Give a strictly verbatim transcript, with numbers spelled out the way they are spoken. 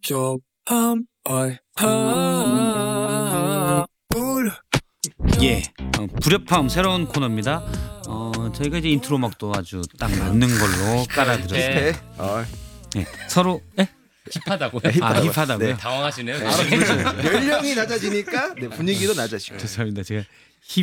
조함 어이 하 예, 어, 불협화음 새로운 코너입니다. 어, 저희가 이제 인트로 음악도 아주 딱 맞는 걸로 깔아드렸어요. 네. 어. 예, 서로 예? 힙하다고요? 아 힙하다고요? 네. 당황하시네요. 연령이 낮아지니까 네, 분위기도 낮아지고. 죄송합니다. 제가